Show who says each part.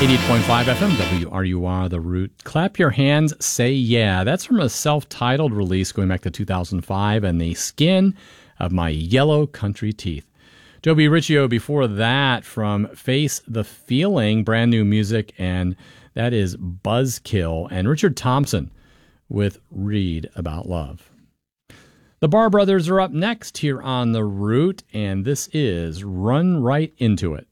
Speaker 1: 88.5 FM, WRUR, The Root. Clap Your Hands, Say Yeah. That's from a self-titled release going back to 2005, and The Skin of My Yellow Country Teeth. Joby Riccio before that from Face the Feeling, brand new music, and that is Buzzkill. And Richard Thompson with Read About Love. The Bar Brothers are up next here on The Root, and this is Run Right Into It.